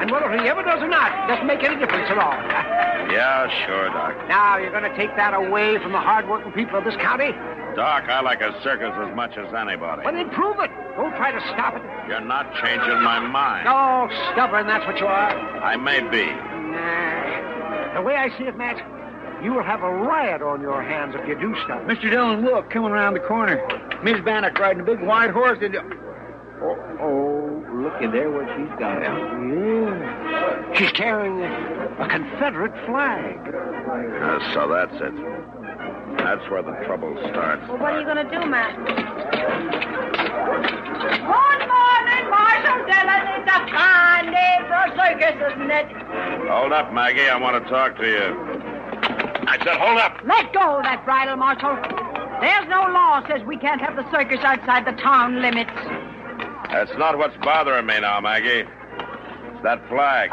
And whether he ever does or not, doesn't make any difference at all. Yeah, sure, Doc. Now, you're going to take that away from the hard-working people of this county? Doc, I like a circus as much as anybody. Well, then prove it. Don't try to stop it. You're not changing my mind. Oh, stubborn, that's what you are. I may be. Nah. The way I see it, Matt, you will have a riot on your hands if you do stop. Mr. Dillon, look, coming around the corner. Miss Bannock riding a big white horse. Oh, looky there what she's got. Yeah. She's carrying a Confederate flag. So that's it. That's where the trouble starts. Well, what are you going to do, Matt? Good morning, Marshal Dillon. It's a fine day for a circus, isn't it? Hold up, Maggie. I want to talk to you. I said, hold up. Let go of that bridle, Marshal. There's no law says we can't have the circus outside the town limits. That's not what's bothering me now, Maggie. It's that flag.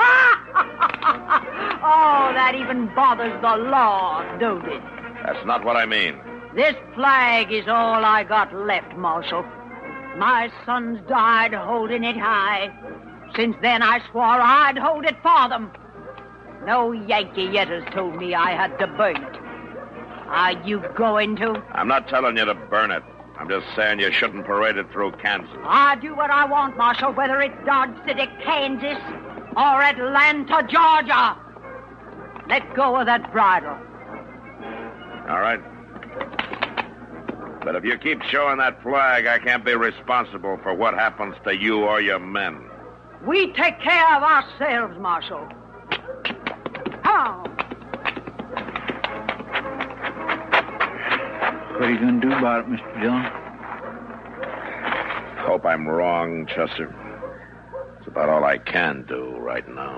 Oh, that even bothers the law, don't it? That's not what I mean. This flag is all I got left, Marshal. My sons died holding it high. Since then, I swore I'd hold it for them. No Yankee yet has told me I had to burn it. Are you going to? I'm not telling you to burn it. I'm just saying you shouldn't parade it through Kansas. I do what I want, Marshal, whether it's Dodge City, Kansas, or Atlanta, Georgia. Let go of that bridle. All right. But if you keep showing that flag, I can't be responsible for what happens to you or your men. We take care of ourselves, Marshal. Come on. What are you going to do about it, Mr. Dillon? Hope I'm wrong, Chester. It's about all I can do right now.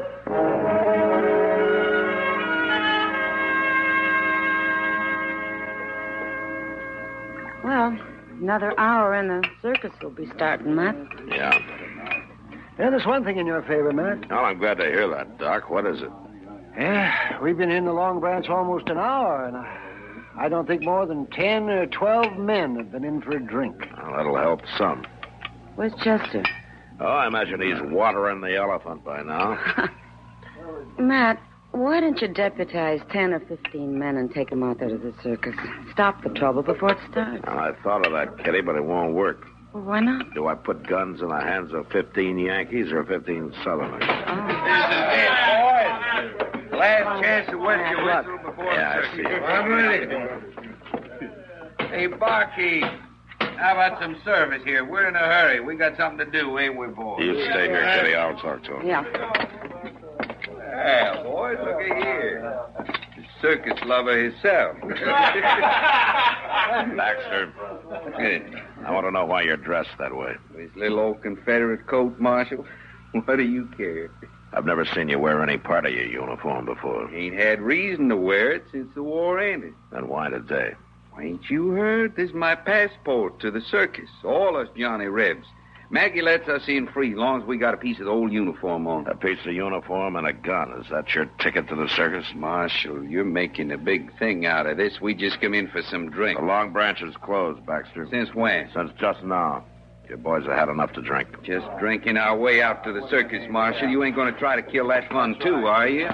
Well, another hour and the circus will be starting, Matt. Yeah. Yeah, there's one thing in your favor, Matt. Well, I'm glad to hear that, Doc. What is it? Yeah, we've been in the Long Branch almost an hour, and I don't think more than 10 or 12 men have been in for a drink. Well, that'll help some. Where's Chester? Oh, I imagine he's watering the elephant by now. Matt, why don't you deputize 10 or 15 men and take them out there to the circus? Stop the trouble before it starts. Well, I thought of that, Kitty, but it won't work. Well, why not? Do I put guns in the hands of 15 Yankees or 15 Southerners? This is it, boys. Last chance to win your whistle before Yeah, the I see. circus. I'm ready. Hey, barkeep, how about some service here? We're in a hurry. We got something to do, ain't we, boys? You stay here, Kitty. I'll talk to him. Yeah. Yeah, boys, look at here. The circus lover himself. Baxter, Good. I want to know why you're dressed that way. His little old Confederate coat, Marshal. What do you care? I've never seen you wear any part of your uniform before. Ain't had reason to wear it since the war ended. Then why today? Ain't you heard? This is my passport to the circus. All us Johnny Rebs. Maggie lets us in free, long as we got a piece of the old uniform on. A piece of uniform and a gun. Is that your ticket to the circus? Marshal, you're making a big thing out of this. We just come in for some drink. The Long Branch is closed, Baxter. Since when? Since just now. Your boys have had enough to drink. Just drinking our way out to the circus, Marshal. You ain't going to try to kill that fun, too, are you?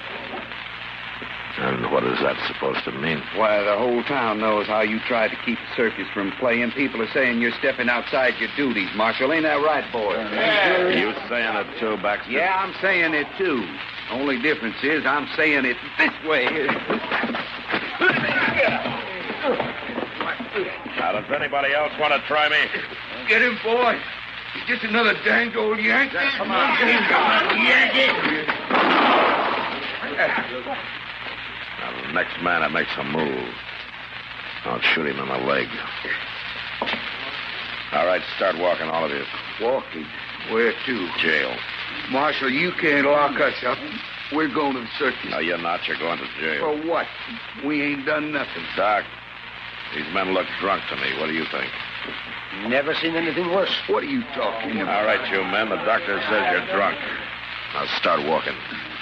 And what is that supposed to mean? Why, the whole town knows how you tried to keep the circus from playing. People are saying you're stepping outside your duties, Marshal. Ain't that right, boys? Yeah. You saying it too, Baxter? Yeah, I'm saying it, too. Only difference is I'm saying it this way. Now, does anybody else want to try me? Get him, boy. He's just another danged old Yankee. Come on. Yankee. Now, the next man that makes a move, I'll shoot him in the leg. All right, start walking, all of you. Walking? Where to? Jail. Marshal, you can't lock us up. We're going to the circus. No, you're not. You're going to jail. For what? We ain't done nothing. Doc, these men look drunk to me. What do you think? Never seen anything worse. What are you talking about? All right, you men. The doctor says you're drunk. Now start walking.